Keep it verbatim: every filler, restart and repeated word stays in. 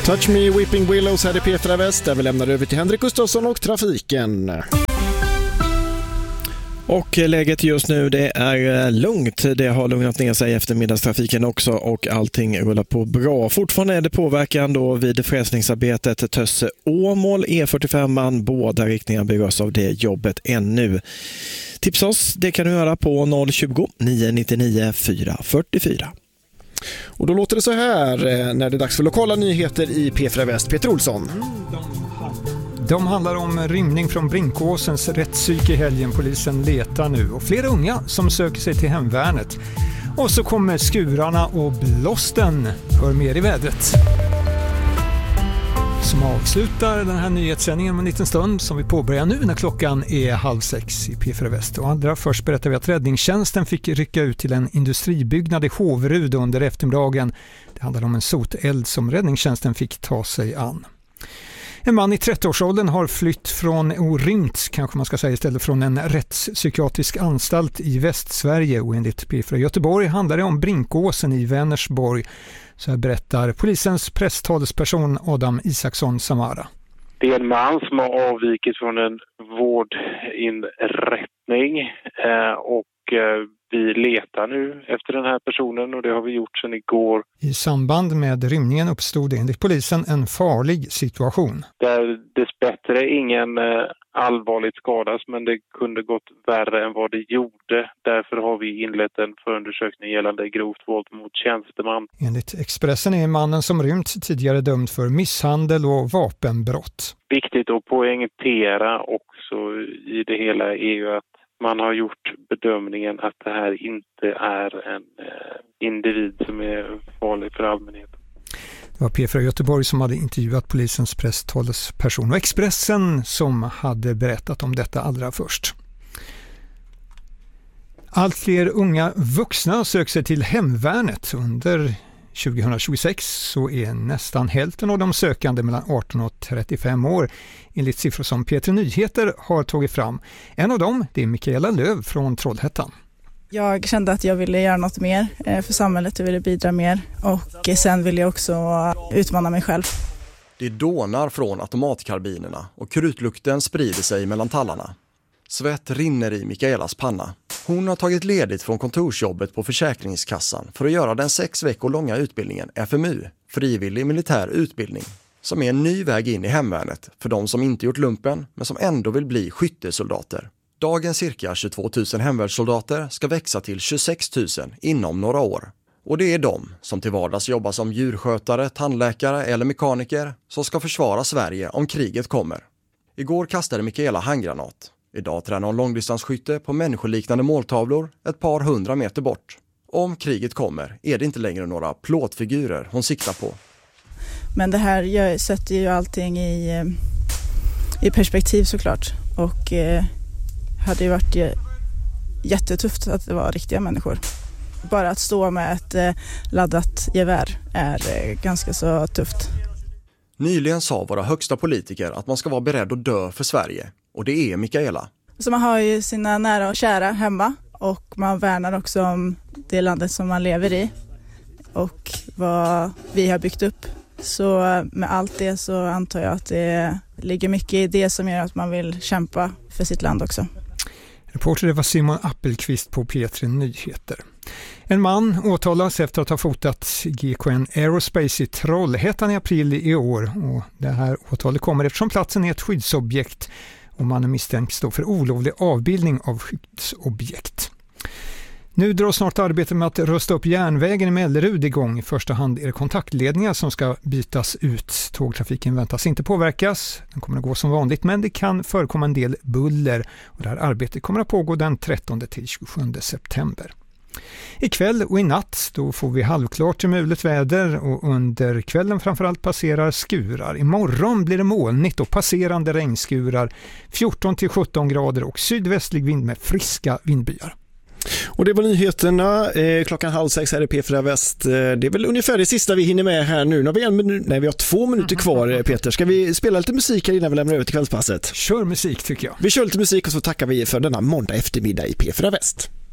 Touch Me Weeping Willows här i P fyra Väst, där vi lämnar över till Henrik Gustafsson och trafiken. Och läget just nu, det är lugnt. Det har lugnat ner sig efter middagstrafiken också och allting rullar på bra. Fortfarande är det påverkan då vid fräsningsarbetet Tösse-Åmål, E fyrtiofem. Båda riktningar berörs av det jobbet ännu. Tipsa oss, det kan du göra på noll tjugo, nio nittionio, fyra fyrtiofyra. Och då låter det så här när det är dags för lokala nyheter i P fyra Väst. Peter Olsson. De handlar om rymning från Brinkåsens rättspsyk i helgen. Polisen letar nu och flera unga som söker sig till hemvärnet. Och så kommer skurarna och blåsten. Hör mer i vädret. Som avslutar den här nyhetssändningen om en liten stund som vi påbörjar nu när klockan är halv sex i P fyra Väst. Och allra först berättar vi att räddningstjänsten fick rycka ut till en industribyggnad i Håverud under eftermiddagen. Det handlar om en soteld som räddningstjänsten fick ta sig an. En man i trettioårsåldern har flytt från orymt, kanske man ska säga istället, från en rättspsykiatrisk anstalt i Västsverige, och enligt P fyra Göteborg handlar det om Brinkåsen i Vänersborg. Så här berättar polisens presstalesperson Adam Isaksson Samara. Det är en man som har avvikit från en vårdinrättning eh, och eh, vi letar nu efter den här personen, och det har vi gjort sedan igår. I samband med rymningen uppstod enligt polisen en farlig situation. Där dessbättre ingen eh, allvarligt skadas, men det kunde gått värre än vad det gjorde. Därför har vi inlett en förundersökning gällande grovt våld mot tjänsteman. Enligt Expressen är mannen som rymt tidigare dömd för misshandel och vapenbrott. Viktigt att poängtera också i det hela är ju att man har gjort bedömningen att det här inte är en eh, individ som är farlig för allmänheten. Det var P fyra Göteborg som hade intervjuat polisens presstalesperson och Expressen som hade berättat om detta allra först. Allt fler unga vuxna söker sig till hemvärnet. Under tjugohundratjugosex så är nästan hälften av de sökande mellan arton och trettiofem år, enligt siffror som P tre Nyheter har tagit fram. En av dem, det är Mikaela Löv från Trollhättan. Jag kände att jag ville göra något mer för samhället, jag ville bidra mer, och sen ville jag också utmana mig själv. Det dånar från automatkarbinerna och krutlukten sprider sig mellan tallarna. Svett rinner i Mikaelas panna. Hon har tagit ledigt från kontorsjobbet på Försäkringskassan för att göra den sex veckor långa utbildningen F M U, frivillig militär utbildning, som är en ny väg in i hemvärnet för de som inte gjort lumpen men som ändå vill bli skyttesoldater. Dagens cirka tjugotvå tusen hemvärnssoldater ska växa till tjugosex tusen inom några år. Och det är de som till vardags jobbar som djurskötare, tandläkare eller mekaniker som ska försvara Sverige om kriget kommer. Igår kastade Mikaela handgranat. Idag tränar hon långdistansskytte på människoliknande måltavlor ett par hundra meter bort. Om kriget kommer är det inte längre några plåtfigurer hon siktar på. Men det här jag sätter ju allting i, i perspektiv såklart. Och eh, hade ju varit jättetufft att det var riktiga människor. Bara att stå med ett eh, laddat gevär är eh, ganska så tufft. Nyligen sa våra högsta politiker att man ska vara beredd att dö för Sverige. Och det är Mikaela. Så man har ju sina nära och kära hemma. Och man värnar också om det landet som man lever i. Och vad vi har byggt upp. Så med allt det så antar jag att det ligger mycket i det som gör att man vill kämpa för sitt land också. Reporter var Simon Appelqvist på P tre Nyheter. En man åtalas efter att ha fotat G K N Aerospace i Trollhättan i april i år. Och det här åtalet kommer eftersom platsen är ett skyddsobjekt och mannen misstänks då för olovlig avbildning av skyddsobjekt. Nu drar snart arbetet med att rusta upp järnvägen i Mellerud igång. I första hand är det kontaktledningar som ska bytas ut. Tågtrafiken väntas inte påverkas. Den kommer att gå som vanligt, men det kan förekomma en del buller. Och det här arbetet kommer att pågå den trettonde till tjugosjunde september. Ikväll och i natt då får vi halvklart till mulet väder och under kvällen framförallt passerar skurar. Imorgon blir det molnigt och passerande regnskurar, fjorton till sjutton grader och sydvästlig vind med friska vindbyar. Och det var nyheterna eh, klockan halv sex här i P fyra Väst. Eh, det är väl ungefär det sista vi hinner med här nu. Nu har vi, en minu- Nej, vi har två minuter kvar, Peter. Ska vi spela lite musik här innan vi lämnar över till kvällspasset? Kör musik tycker jag. Vi kör lite musik och så tackar vi för denna måndag eftermiddag i P fyra Väst.